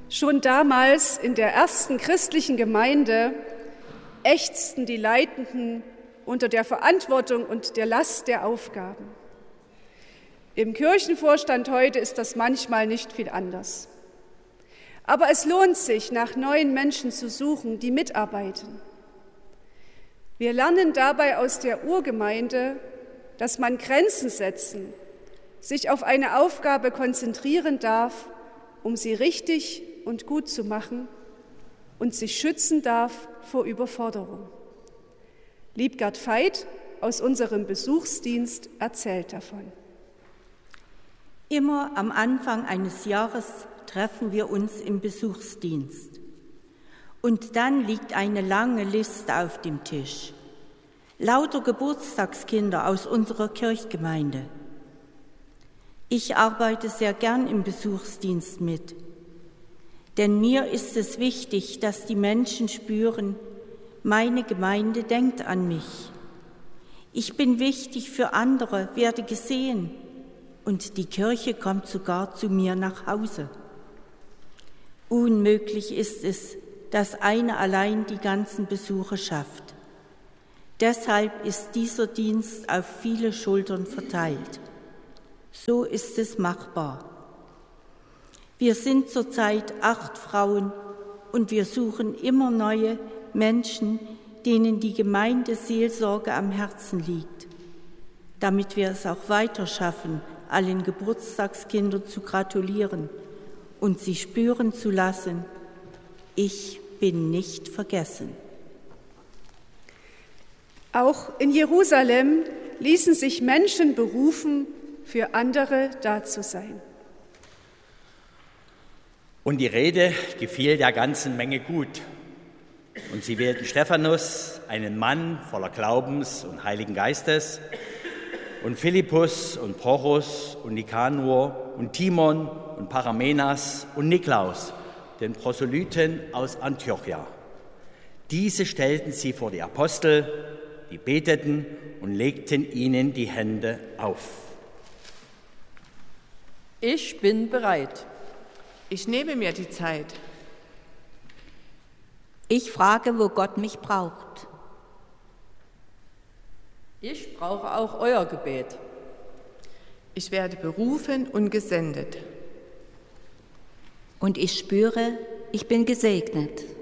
Schon damals in der ersten christlichen Gemeinde ächzten die Leitenden unter der Verantwortung und der Last der Aufgaben. Im Kirchenvorstand heute ist das manchmal nicht viel anders. Aber es lohnt sich, nach neuen Menschen zu suchen, die mitarbeiten. Wir lernen dabei aus der Urgemeinde, dass man Grenzen setzen, sich auf eine Aufgabe konzentrieren darf, um sie richtig und gut zu machen und sich schützen darf vor Überforderung. Liebgard Veit aus unserem Besuchsdienst erzählt davon. Immer am Anfang eines Jahres treffen wir uns im Besuchsdienst. Und dann liegt eine lange Liste auf dem Tisch. Lauter Geburtstagskinder aus unserer Kirchgemeinde. Ich arbeite sehr gern im Besuchsdienst mit, denn mir ist es wichtig, dass die Menschen spüren, meine Gemeinde denkt an mich. Ich bin wichtig für andere, werde gesehen und die Kirche kommt sogar zu mir nach Hause. Unmöglich ist es, dass eine allein die ganzen Besuche schafft. Deshalb ist dieser Dienst auf viele Schultern verteilt. So ist es machbar. Wir sind zurzeit 8 Frauen und wir suchen immer neue Menschen, denen die Gemeindeseelsorge am Herzen liegt, damit wir es auch weiter schaffen, allen Geburtstagskindern zu gratulieren und sie spüren zu lassen, ich bin nicht vergessen. Auch in Jerusalem ließen sich Menschen berufen, für andere da zu sein. Und die Rede gefiel der ganzen Menge gut. Und sie wählten Stephanus, einen Mann voller Glaubens und Heiligen Geistes, und Philippus und Prochus und Nikanor und Timon und Paramenas und Niklaus, den Proselyten aus Antiochia. Diese stellten sie vor die Apostel, die beteten und legten ihnen die Hände auf. Ich bin bereit. Ich nehme mir die Zeit. Ich frage, wo Gott mich braucht. Ich brauche auch euer Gebet. Ich werde berufen und gesendet. Und ich spüre, ich bin gesegnet.